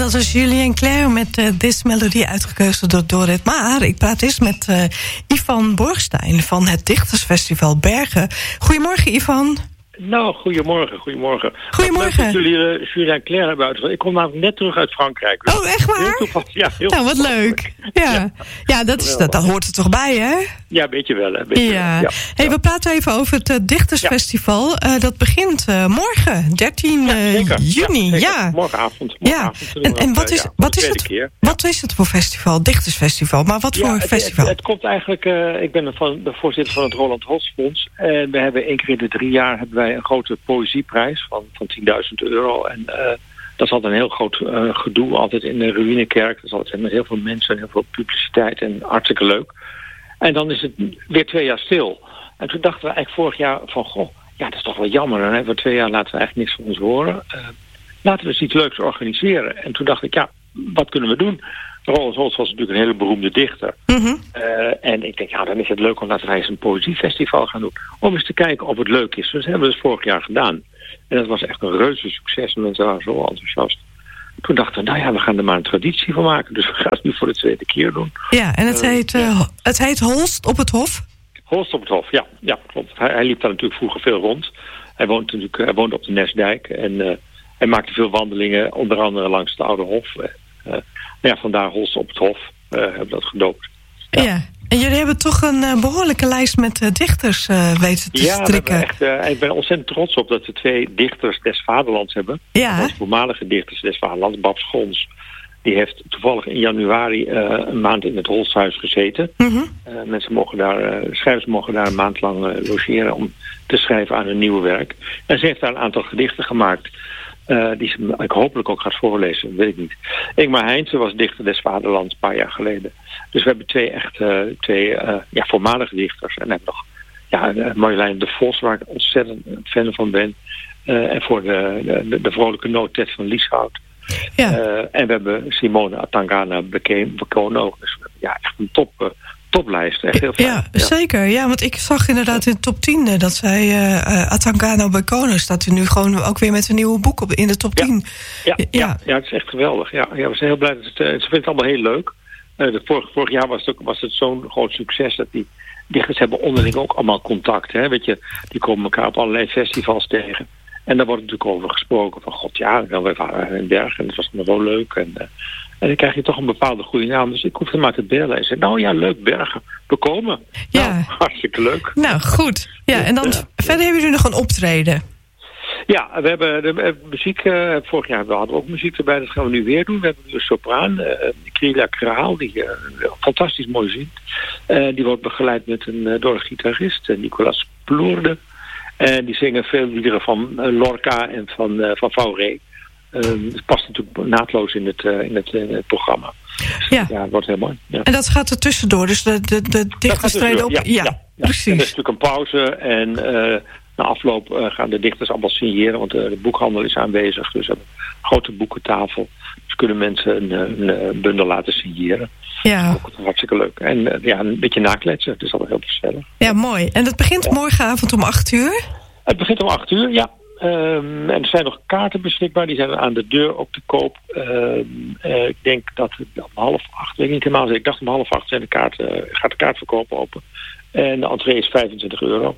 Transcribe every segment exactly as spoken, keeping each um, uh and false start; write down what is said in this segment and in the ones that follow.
dat is Julien Clerc met uh, This Melody, uitgekozen door Dorrit. Maar ik praat eens met uh, Ivan Borgstein van het Dichtersfestival Bergen. Goedemorgen, Ivan. Nou, goedemorgen, goedemorgen. Goedemorgen. Wat leuk dat jullie uh, Julien Clerc hebben uitgevoerd. Ik kom namelijk net terug uit Frankrijk. Dus oh, echt waar? Ja, heel nou, wat leuk. Ja, ja. ja dat, is, dat, dat hoort er toch bij, hè? Ja, weet je wel. Hè? Beetje ja. wel. Ja. Hey, we praten even over het uh, Dichtersfestival. Ja. Uh, dat begint uh, morgen, dertien juni. Ja, ja. Morgenavond. morgenavond ja. En, en wat is, uh, ja, wat, is het, ja. wat is het voor festival? Dichtersfestival. Maar wat ja, voor het, festival? Het, het komt eigenlijk... Uh, ik ben van, de voorzitter van het Roland Holst Fonds. En we hebben één keer in de drie jaar hebben wij een grote poëzieprijs van, van tienduizend euro. En uh, dat is altijd een heel groot uh, gedoe. Altijd in de Ruïnekerk. Dat is altijd met heel veel mensen en heel veel publiciteit. En hartstikke leuk. En dan is het weer twee jaar stil. En toen dachten we eigenlijk vorig jaar van... Goh, ja, dat is toch wel jammer. Dan hebben we twee jaar laten we eigenlijk niks van ons horen. Uh, laten we eens iets leuks organiseren. En toen dacht ik, ja, wat kunnen we doen? Roland Holst was natuurlijk een hele beroemde dichter. Mm-hmm. Uh, en ik denk, ja, dan is het leuk om laten wij eens een poëziefestival gaan doen. Om eens te kijken of het leuk is. Dus dat hebben we dus vorig jaar gedaan. En dat was echt een reuze succes. Mensen waren zo enthousiast. Toen dachten we, nou ja, we gaan er maar een traditie van maken. Dus we gaan het nu voor de tweede keer doen. Ja, en het, uh, heet, uh, ja. het heet Holst op het Hof? Holst op het Hof, ja. Ja, klopt. Hij, hij liep daar natuurlijk vroeger veel rond. Hij woont natuurlijk, hij woonde op de Nesdijk. En uh, hij maakte veel wandelingen, onder andere langs het Oude Hof. Uh, nou ja, vandaar Holst op het Hof uh, hebben we dat gedoopt. Ja. ja. En jullie hebben toch een uh, behoorlijke lijst met uh, dichters uh, weten te ja, strikken. Ja, echt, uh, ik ben ontzettend trots op dat we twee dichters des vaderlands hebben. Ja. De voormalige dichters des vaderlands, Bab Schons. Die heeft toevallig in januari uh, een maand in het Holsthuis gezeten. Mm-hmm. Uh, mensen mogen daar, uh, schrijvers mogen daar een maand lang uh, logeren om te schrijven aan een nieuw werk. En ze heeft daar een aantal gedichten gemaakt. Uh, die ze ik hopelijk ook gaat voorlezen, weet ik niet. Ingmar Heintse was dichter des vaderlands een paar jaar geleden. Dus we hebben twee echt uh, twee uh, ja, voormalige dichters. En dan hebben we nog ja, uh, Marjolein de Vos, waar ik ontzettend fan van ben. Uh, en voor de, de, de vrolijke noodtet van Lieshout. Ja. Uh, en we hebben Simone Atangana Bekono. Dus ja, echt een top... Uh, toplijst, echt heel fijn. Ja, ja, zeker. Ja, want ik zag inderdaad in de top tien uh, dat zij uh, Atangana Bekono staat er nu gewoon ook weer met een nieuwe boek op in de top tien. Ja, ja, ja. ja, ja het is echt geweldig. Ja, ja, we zijn heel blij dat het, uh, ze vinden het allemaal heel leuk. Uh, de vorig, vorig jaar was het, ook, was het zo'n groot succes dat die dichters hebben onderling ook allemaal contact. Hè? Weet je, die komen elkaar op allerlei festivals tegen. En daar wordt natuurlijk over gesproken van god ja, we waren in Bergen en dat was nog wel leuk. En, uh, en dan krijg je toch een bepaalde goede naam. Dus ik hoef er maar te bellen en zei, nou ja, leuk, Bergen, we komen. Ja. Nou, hartstikke leuk. Nou, goed. Ja, en dan ja. verder hebben jullie nog een optreden. Ja, we hebben de, de muziek, uh, vorig jaar hadden we ook muziek erbij, dat gaan we nu weer doen. We hebben nu een sopraan, uh, Krila Kraal, die uh, fantastisch mooi zingt. Uh, die wordt begeleid met een, uh, door een gitarist, uh, Nicolas Ploerde. En die zingen veel liederen van uh, Lorca en van, uh, van Fauré. Uh, het past natuurlijk naadloos in het, uh, in het, in het programma. Dus, ja. ja, het wordt heel mooi. Ja. En dat gaat er tussendoor, dus de, de, de dichters treden op? Ja, ja, ja, ja, precies. En er is natuurlijk een pauze en uh, na afloop uh, gaan de dichters allemaal signeren, want uh, de boekhandel is aanwezig. Dus we hebben een grote boekentafel. Dus kunnen mensen een, een, een bundel laten signeren. Ja. Ook hartstikke leuk. En uh, ja, een beetje nakletsen, het is altijd heel gezellig. Ja, mooi. En dat begint ja. morgenavond om acht uur? Het begint om acht uur, ja. Um, en er zijn nog kaarten beschikbaar, die zijn aan de deur op te koop. Um, uh, ik denk dat het om half acht, weet ik niet helemaal, ik dacht om half acht zijn de kaarten, uh, gaat de kaartverkoop open. En de entree is vijfentwintig euro.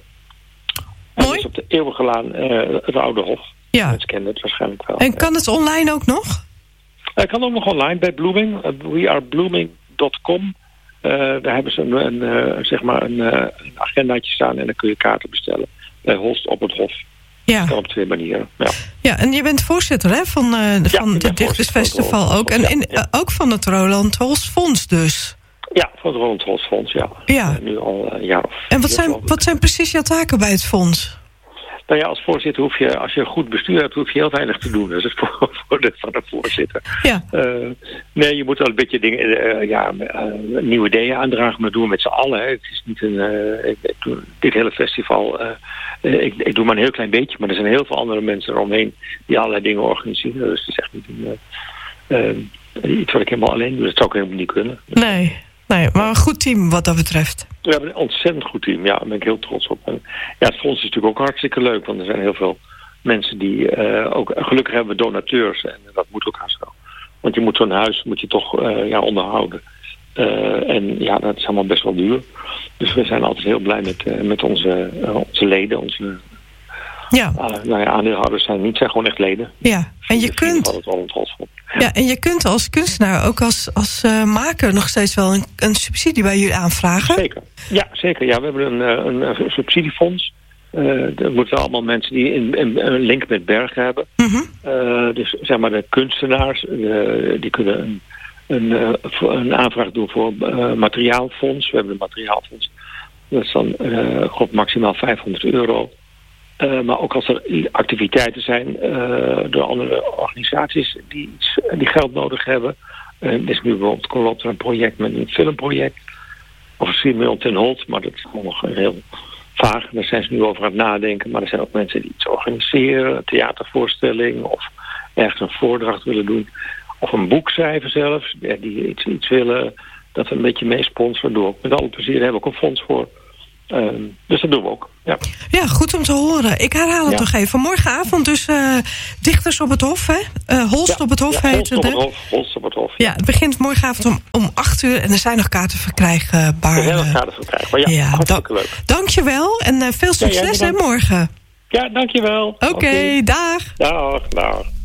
En dat is op de Eeuwige Laan, uh, het Oude Hof. Ja. Mensen kennen het waarschijnlijk wel. En kan het online ook nog? Het uh, kan ook nog online bij Blooming, uh, we are blooming dot com. Uh, daar hebben ze een, een, uh, zeg maar een, uh, een agendaatje staan en dan kun je kaarten bestellen bij Holst op het Hof. Ja. Op twee manieren. Ja. ja, en je bent voorzitter hè, van, uh, van ja, het Dichtersfestival ook. En, ja, en ja. Uh, ook van het Roland Holst Fonds dus. Ja, van het Roland Holst Fonds, ja. ja. Uh, nu al een jaar of... En wat zijn, wat zijn precies jouw taken bij het fonds? Nou ja, als voorzitter hoef je, als je een goed bestuur hebt, hoef je heel weinig te doen. Dat is het voordeel van de voorzitter. Ja. Uh, nee, je moet wel een beetje dingen, uh, ja, uh, nieuwe ideeën aandragen, maar dat doen we met z'n allen. Hè. Het is niet een, uh, ik, ik doe, dit hele festival, uh, uh, ik, ik doe maar een heel klein beetje, maar er zijn heel veel andere mensen eromheen die allerlei dingen organiseren. Dus het is echt niet een, uh, uh, iets wat ik helemaal alleen doe. Dat zou ik helemaal niet kunnen. Nee. Nee, maar een goed team wat dat betreft. We hebben een ontzettend goed team, ja, daar ben ik heel trots op. En ja, het fonds is natuurlijk ook hartstikke leuk, want er zijn heel veel mensen die uh, ook, gelukkig hebben we donateurs en dat moet ook haast zo. Want je moet zo'n huis moet je toch uh, ja, onderhouden. Uh, en ja, dat is allemaal best wel duur. Dus we zijn altijd heel blij met, uh, met onze, uh, onze leden. Onze ja. Uh, nou ja, aandeelhouders zijn niet, zijn gewoon echt leden. Ja, en je kunt... Ja. ja, en je kunt als kunstenaar, ook als, als uh, maker, nog steeds wel een, een subsidie bij jullie aanvragen. Zeker. Ja, zeker. Ja, we hebben een, een, een subsidiefonds. Uh, er moeten allemaal mensen die in, in, een link met Bergen hebben. Mm-hmm. Uh, dus zeg maar de kunstenaars, uh, die kunnen een, een, uh, een aanvraag doen voor uh, materiaalfonds. We hebben een materiaalfonds. Dat is dan uh, God, maximaal vijfhonderd euro. Uh, maar ook als er activiteiten zijn uh, door andere organisaties die, iets, die geld nodig hebben. Uh, dus nu bijvoorbeeld loopt er een project met een filmproject. Of Simon ten Holt, maar dat is allemaal nog heel vaag. Daar zijn ze nu over aan het nadenken. Maar er zijn ook mensen die iets organiseren. Een theatervoorstelling of ergens een voordracht willen doen. Of een boek schrijven zelfs. Die iets, iets willen dat we een beetje mee sponsoren. Doen we ook met alle plezier. Daar hebben we ook een fonds voor. Uh, dus dat doen we ook. Ja, ja, goed om te horen. Ik herhaal het ja. nog even. Morgenavond dus uh, Dichters op het Hof, hè? Uh, Holst ja, op het Hof ja, heet het, hè? Holst op het Hof. Ja, het begint morgenavond om, om acht uur en er zijn nog kaarten verkrijgbaar. Er zijn nog kaarten verkrijgbaar, ja. ja hartstikke da- leuk. Dankjewel en uh, veel succes, ja, hè, morgen. Ja, dankjewel. Oké, okay, okay. dag. Dag, dag.